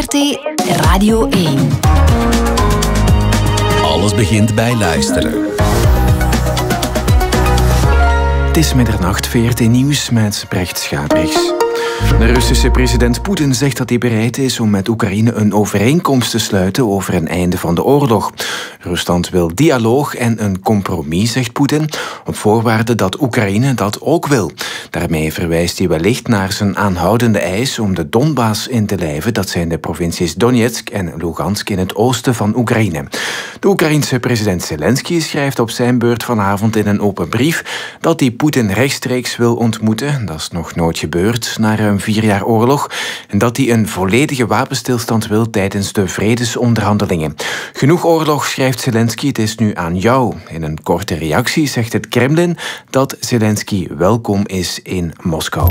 VRT Radio 1. Alles begint bij luisteren. Het is middernacht, VRT Nieuws met Brecht Schabrichs. De Russische president Poetin zegt dat hij bereid is om met Oekraïne een overeenkomst te sluiten over een einde van de oorlog. Rusland wil dialoog en een compromis, zegt Poetin, op voorwaarde dat Oekraïne dat ook wil. Daarmee verwijst hij wellicht naar zijn aanhoudende eis om de Donbass in te lijven. Dat zijn de provincies Donetsk en Lugansk in het oosten van Oekraïne. De Oekraïense president Zelensky schrijft op zijn beurt vanavond in een open brief dat hij Poetin rechtstreeks wil ontmoeten. Dat is nog nooit gebeurd na ruim 4 jaar oorlog. En dat hij een volledige wapenstilstand wil tijdens de vredesonderhandelingen. Genoeg oorlog, schrijft Zelensky, het is nu aan jou. In een korte reactie zegt het Kremlin dat Zelensky welkom is in Moskou.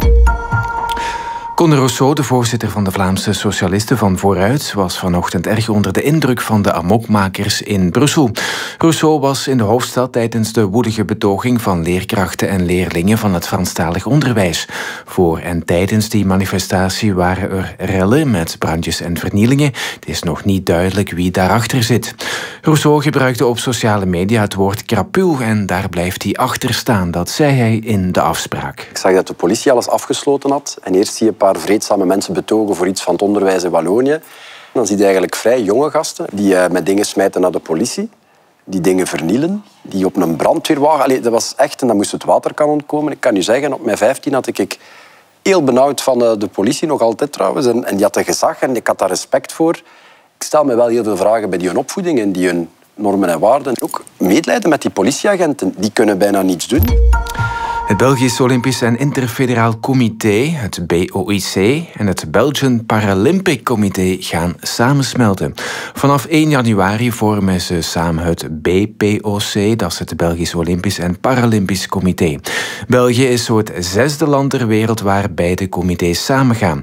Conor Rousseau, de voorzitter van de Vlaamse Socialisten van Vooruit, was vanochtend erg onder de indruk van de amokmakers in Brussel. Rousseau was in de hoofdstad tijdens de woelige betoging van leerkrachten en leerlingen van het Franstalig onderwijs. Voor en tijdens die manifestatie waren er rellen met brandjes en vernielingen. Het is nog niet duidelijk wie daarachter zit. Rousseau gebruikte op sociale media het woord krapul en daar blijft hij achter staan. Dat zei hij in de afspraak. Ik zag dat de politie alles afgesloten had en eerst zie je een paar vreedzame mensen betogen voor iets van het onderwijs in Wallonië. Dan zie je eigenlijk vrij jonge gasten die met dingen smijten naar de politie, die dingen vernielen, die op een brandweerwagen... Allee, dat was echt, en dan moest het water kan ontkomen. Ik kan u zeggen, op mijn 15 had ik heel benauwd van de politie, nog altijd trouwens. En die had een gezag en ik had daar respect voor. Ik stel me wel heel veel vragen bij die opvoeding en die hun normen en waarden. Ook medelijden met die politieagenten, die kunnen bijna niets doen. Het Belgisch Olympisch en Interfederaal Comité, het BOIC, en het Belgian Paralympic Comité gaan samensmelten. Vanaf 1 januari vormen ze samen het BPOC, dat is het Belgisch Olympisch en Paralympisch Comité. België is zo het 6e land ter wereld waar beide comité's samengaan.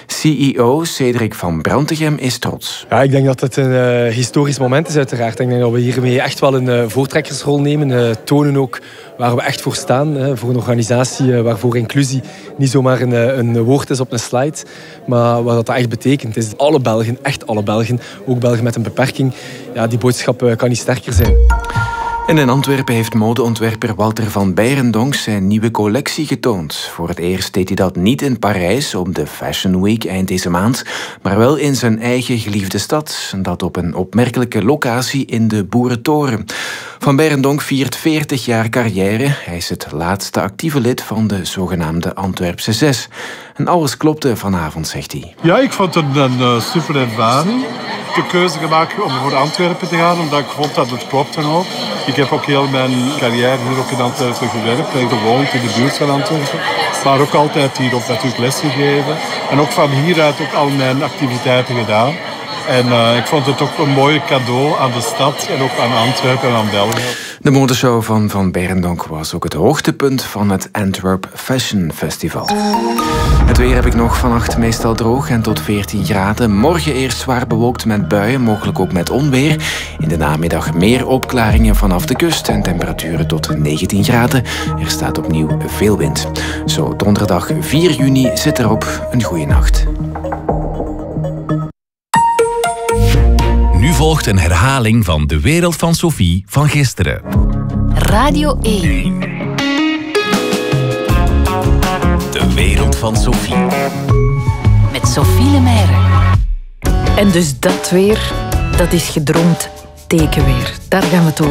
CEO Cedric van Brantegem is trots. Ja, ik denk dat het een historisch moment is uiteraard. Ik denk dat we hiermee echt wel een voortrekkersrol nemen, tonen ook waar we echt voor staan. Voor een organisatie waarvoor inclusie niet zomaar een woord is op een slide, maar wat dat echt betekent is alle Belgen, echt alle Belgen, ook Belgen met een beperking, ja, die boodschap kan niet sterker zijn. En in Antwerpen heeft modeontwerper Walter van Beirendonck zijn nieuwe collectie getoond. Voor het eerst deed hij dat niet in Parijs op de Fashion Week eind deze maand, maar wel in zijn eigen geliefde stad. En dat op een opmerkelijke locatie in de Boerentoren. Van Beirendonck viert 40 jaar carrière. Hij is het laatste actieve lid van de zogenaamde Antwerpse 6. En alles klopte vanavond, zegt hij. Ja, ik vond het een super ervaring. Ik heb de keuze gemaakt om voor Antwerpen te gaan, omdat ik vond dat het klopte ook. Ik heb ook heel mijn carrière hier ook in Antwerpen gewerkt en gewoond in de buurt van Antwerpen. Maar ook altijd hier op natuurlijk lesgegeven. En ook van hieruit ook al mijn activiteiten gedaan. En ik vond het ook een mooi cadeau aan de stad en ook aan Antwerpen en aan België. De modeshow van Beirendonck was ook het hoogtepunt van het Antwerp Fashion Festival. Het weer heb ik nog, vannacht meestal droog en tot 14 graden. Morgen eerst zwaar bewolkt met buien, mogelijk ook met onweer. In de namiddag meer opklaringen vanaf de kust en temperaturen tot 19 graden. Er staat opnieuw veel wind. Zo donderdag 4 juni zit erop. Een goeie nacht. Nu volgt een herhaling van De Wereld van Sophie van gisteren. Radio 1. De Wereld van Sophie. Met Sophie Lemaire. En dus dat weer, dat is gedroomd tekenweer. Daar gaan we het over